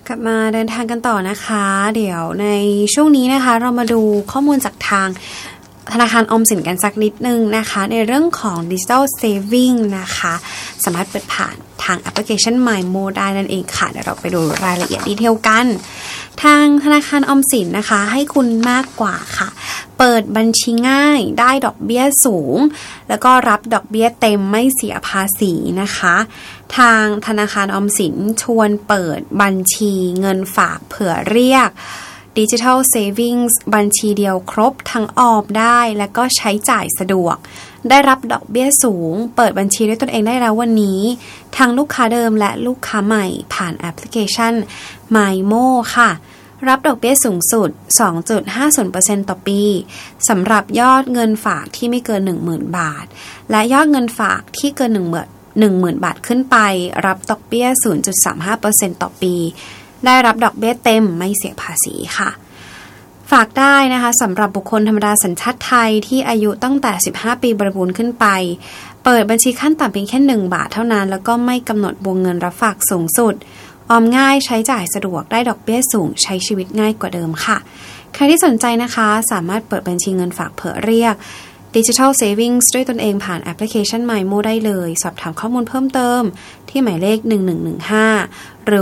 กลับมาเดินทางกันต่อนะคะเดี๋ยวในช่วงนี้นะคะเรามาดูข้อมูลจากทางธนาคารออมสินกันสักนิดนึงนะคะในเรื่องของ Digital Saving นะคะสามารถเปิดผ่านทางแอปพลิเคชัน MyMo ได้นั่นเองค่ะเดี๋ยวเราไปดูรายละเอียดดีเทลกันทางธนาคารออมสินนะคะให้คุณมากกว่าค่ะเปิดบัญชีง่ายได้ดอกเบี้ยสูงแล้วก็รับดอกเบี้ยเต็มไม่เสียภาษีนะคะทางธนาคารออมสินชวนเปิดบัญชีเงินฝากเผื่อเรียกDigital Savings บัญชีเดียวครบทั้งออมได้และก็ใช้จ่ายสะดวกได้รับดอกเบี้ยสูงเปิดบัญชีด้วยตนเองได้แล้ววันนี้ทั้งลูกค้าเดิมและลูกค้าใหม่ผ่านแอปพลิเคชัน MyMo ค่ะรับดอกเบี้ยสูงสุด 2.50% ต่อปีสำหรับยอดเงินฝากที่ไม่เกิน 10,000 บาทและยอดเงินฝากที่เกิน 10,000 บาทขึ้นไปรับดอกเบี้ย 0.35% ต่อปีได้รับดอกเบี้ยเต็มไม่เสียภาษีค่ะฝากได้นะคะสำหรับบุคคลธรรมดาสัญชาติไทยที่อายุตั้งแต่15ปีบริบูรณ์ขึ้นไปเปิดบัญชีขั้นต่ำเพียงแค่1 บาทเท่านั้นแล้วก็ไม่กำหนดวงเงินรับฝากสูงสุดออมง่ายใช้จ่ายสะดวกได้ดอกเบี้ยสูงใช้ชีวิตง่ายกว่าเดิมค่ะใครที่สนใจนะคะสามารถเปิดบัญชีเงินฝากเผื่อเรียก Digital Savings ด้วยตนเองผ่านแอปพลิเคชัน MyMo ได้เลยสอบถามข้อมูลเพิ่มเติมที่หมายเลข1115หรือ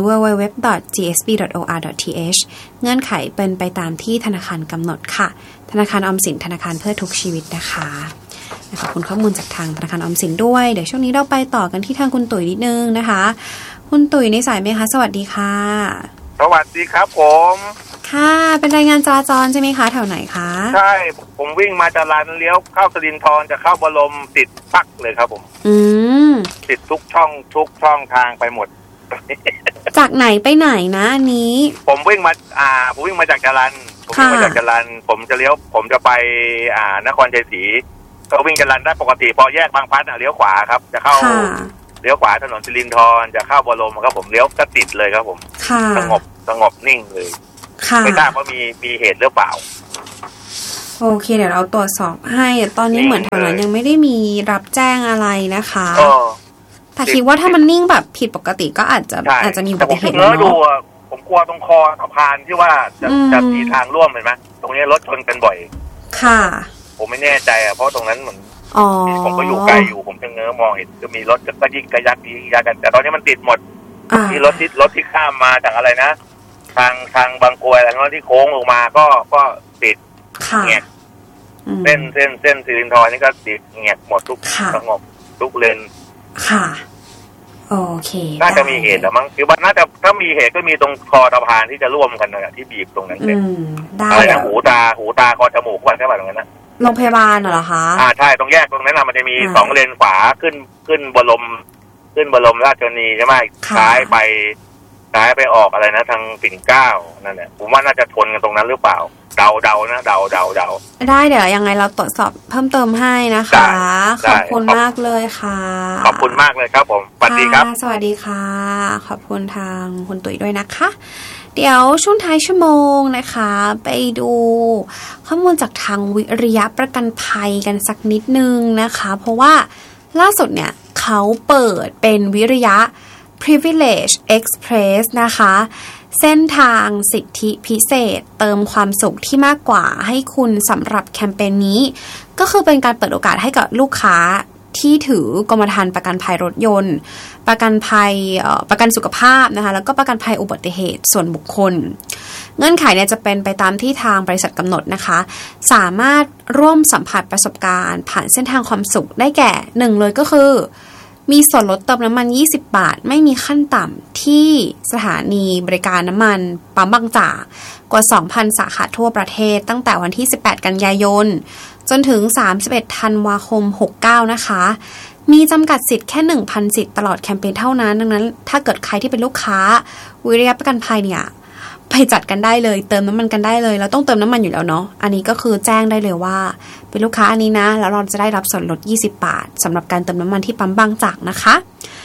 www.gsb.or.th เงื่อนไขเป็นไปตามที่ธนาคารกำหนดค่ะธนาคารออมสินธนาคารเพื่อทุกชีวิตนะคะขอบคุณข้อมูลจากทางธนาคารออมสินด้วยเดี๋ยวช่วงนี้เราไปต่อกันที่ทางคุณตุ๋ยนิดนึงนะคะคุณตุ๋ยในสายไหมคะสวัสดีค่ะสวัสดีครับผมค่ะเป็นรายงานจราจรใช่ไหมคะแถวไหนคะใช่ผมวิ่งมาจรัญเลี้ยวเข้าสิรินธรจะเข้าบรมติดปักเลยครับผมติดทุกช่องทางไปหมดจากไหนไปไหนนะอันนี้ผมวิ่งมาจากจรัญผมจะเลี้ยวผมจะไปนครชัยศรีก็วิ่งจรัญได้ปกติพอแยกบางพลัดเลี้ยวขวาครับจะเข้าเลี้ยวขวาถนนสิรินธรจะเข้าบรมครับผมเลี้ยวก็ติดเลยครับผมสงบนิ่งเลยไม่ทราบว่ามีเหตุหรือเปล่าโอเคเดี๋ยวเราตรวจสอบให้ตอนนี้เหมือนแถวนั้นยังไม่ได้มีรับแจ้งอะไรนะคะแต่คิดว่าถ้ามันนิ่งแบบผิดปกติก็อาจจะมีอุบัติเหตุเนาะผมกลัวตรงคอสะพานที่ว่าจะมีทางร่วมเห็นไหมตรงนี้รถชนกันบ่อยค่ะผมไม่แน่ใจเพราะตรงนั้นเหมือนผมก็อยู่ไกลอยู่ผมจะเงื้อมองเห็นจะมีรถก็ยิ่งกระยักกันแต่ตอนนี้มันติดหมดที่รถที่ข้ามมาจากอะไรนะทางบางกรวยอะไรที่โค้งลงมาก็ติดเงียบเส้นสิรินธรนี่ก็ติดเงียบหมดทุกสงบทุกเลนค่ะโอเคน่าจะมีเหตุหรือมั้งคือว่าน่าจะถ้ามีเหตุก็มีตรงคอสะพานที่จะร่วมกันนะที่บีบตรงนั้นเลยอะไรนะหูตาคอจมูกวันใช่ป่ะตรงนั้นนะโรงพยาบาลเหรอคะใช่ตรงแยกตรงนั้นมันจะมี2เลนขวาขึ้นบรมราชชนนีใช่ไหมซ้ายไปออกอะไรนะทางปิ่นเกล้านั่นแหละผมว่าน่าจะชนกันตรงนั้นหรือเปล่าเดานะเดาได้เดี๋ยวยังไงเราตรวจสอบเพิ่มเติมให้นะคะขอบคุณมากเลยค่ะขอบคุณมากเลยครับผมสวัสดีครับสวัสดีค่ะขอบคุณทางคุณตุ๋ยด้วยนะคะเดี๋ยวช่วงท้ายชั่วโมงนะคะไปดูข้อมูลจากทางวิริยะประกันภัยกันสักนิดนึงนะคะเพราะว่าล่าสุดเนี่ยเขาเปิดเป็นวิริยะ Privilege Express นะคะเส้นทางสิทธิพิเศษเติมความสุขที่มากกว่าให้คุณสำหรับแคมเปญนี้ก็คือเป็นการเปิดโอกาสให้กับลูกค้าที่ถือกรมธรรม์ประกันภัยรถยนต์ประกันภัยประกันสุขภาพนะคะแล้วก็ประกันภัยอุบัติเหตุส่วนบุคคลเงื่อนไขเนี่ยจะเป็นไปตามที่ทางบริษัทกำหนดนะคะสามารถร่วมสัมผัสประสบการณ์ผ่านเส้นทางความสุขได้แก่1เลยก็คือมีส่วนลดเติมน้ำมัน20 บาทไม่มีขั้นต่ำที่สถานีบริการน้ำมันปั๊มบางจากกว่า 2,000 สาขาทั่วประเทศตั้งแต่วันที่18กันยายนจนถึง31ธันวาคม69นะคะมีจำกัดสิทธิ์แค่ 1,000 สิทธิ์ตลอดแคมเปญเท่านั้นดังนั้นถ้าเกิดใครที่เป็นลูกค้าวิริยะประกันภัยเนี่ยไปจัดกันได้เลยเติมน้ำมันกันได้เลยเราต้องเติมน้ำมันอยู่แล้วเนาะอันนี้ก็คือแจ้งได้เลยว่าเป็นลูกค้าอันนี้นะแล้วเราจะได้รับส่วนลด20 บาทสำหรับการเติมน้ำมันที่ปั๊มบางจากนะคะ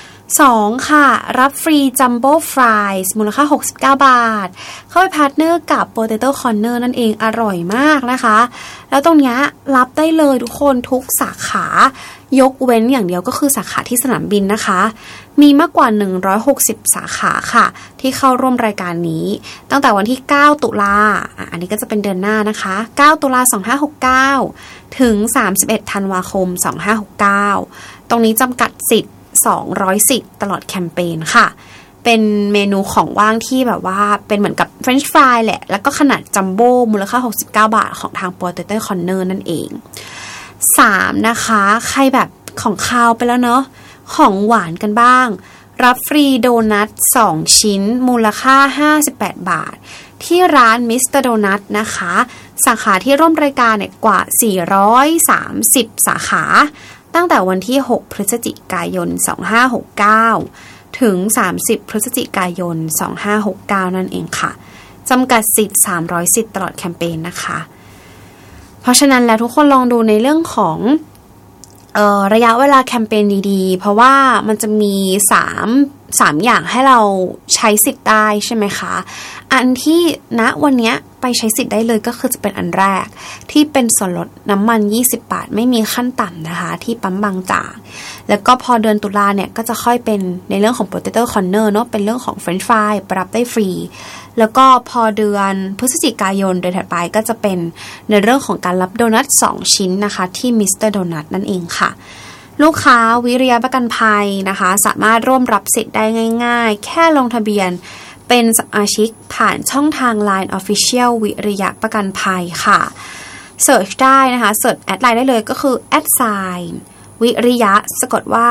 2ค่ะรับฟรีจัมโบ้ฟรายส์มูลค่า69 บาทเข้าไปพาร์ทเนอร์กับ Potato Corner นั่นเองอร่อยมากนะคะแล้วตรงนี้รับได้เลยทุกคนทุกสาขายกเว้นอย่างเดียวก็คือสาขาที่สนามบินนะคะมีมากกว่า160สาขาค่ะที่เข้าร่วมรายการนี้ตั้งแต่วันที่9ตุลาอันนี้ก็จะเป็นเดือนหน้านะคะ9ตุลา2569ถึง31ธันวาคม2569ตรงนี้จำกัดสิทธิ์200สิทธิ์ตลอดแคมเปญค่ะเป็นเมนูของว่างที่แบบว่าเป็นเหมือนกับเฟรนช์ฟรายแหละแล้วก็ขนาดจัมโบ้มูลค่า69 บาทของทาง Potato Corner นั่นเอง3นะคะใครแบบของคาวไปแล้วเนาะของหวานกันบ้างรับฟรีโดนัท2ชิ้นมูลค่า58 บาทที่ร้านมิสเตอร์โดนัทนะคะสาขาที่ร่วมรายการเนี่ยกว่า430สาขาตั้งแต่วันที่6พฤศจิกายน2569ถึง30พฤศจิกายน2569นั่นเองค่ะจำกัดสิทธิ์300สิทธิ์ตลอดแคมเปญนะคะเพราะฉะนั้นแล้วทุกคนลองดูในเรื่องของระยะเวลาแคมเปญดีๆเพราะว่ามันจะมี3อย่างให้เราใช้สิทธิ์ได้ใช่ไหมคะอันที่ณวันนี้ไปใช้สิทธิ์ได้เลยก็คือจะเป็นอันแรกที่เป็นส่วนลดน้ำมัน20 บาทไม่มีขั้นต่ำนะคะที่ปั๊มบางจากแล้วก็พอเดือนตุลาเนี่ยก็จะค่อยเป็นในเรื่องของ Potato Corner เนาะเป็นเรื่องของ French Fry รับได้ฟรีแล้วก็พอเดือนพฤศจิกายนเดือนถัดไปก็จะเป็นในเรื่องของการรับโดนัท2ชิ้นนะคะที่มิสเตอร์โดนัทนั่นเองค่ะลูกค้าวิริยะประกันภัยนะคะสามารถร่วมรับสิทธิ์ได้ง่ายๆแค่ลงทะเบียนเป็นสมาชิกผ่านช่องทาง LINE Official วิริยะประกันภัยค่ะเสิร์ชได้นะคะเสิร์ชแอดไลน์ได้เลยก็คือ @ วิริยะสะกดว่า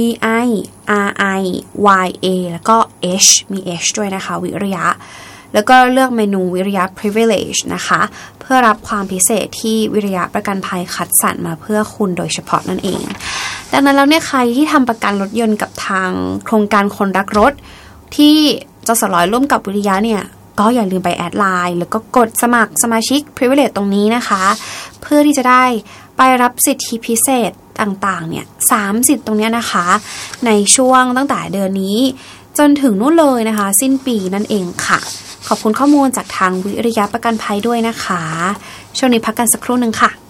VIRIYA แล้วก็ H มี H ด้วยนะคะวิริยะแล้วก็เลือกเมนูวิริยะ Privilege นะคะเพื่อรับความพิเศษที่วิริยะประกันภัยคัดสรรมาเพื่อคุณโดยเฉพาะนั่นเองดังนั้นแล้วเนี่ยใครที่ทำประกันรถยนต์กับทางโครงการคนรักรถที่จสล.ร่วมกับวิริยะเนี่ยก็อย่าลืมไปแอดไลน์แล้วก็กดสมัครสมาชิก Privilege ตรงนี้นะคะเพื่อที่จะได้ไปรับสิทธิพิเศษต่างๆเนี่ย3 สิทธิ์ตรงนี้นะคะในช่วงตั้งแต่เดือนนี้จนถึงนู่นเลยนะคะสิ้นปีนั่นเองค่ะขอบคุณข้อมูลจากทางวิริยะประกันภัยด้วยนะคะช่วงนี้พักกันสักครู่นึงค่ะ